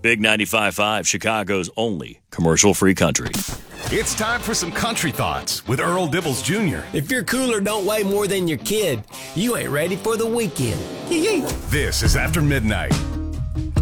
Big 95.5, Chicago's only commercial-free country. It's time for some country thoughts with Earl Dibbles Jr. If your cooler don't weigh more than your kid, you ain't ready for the weekend. This is After Midnight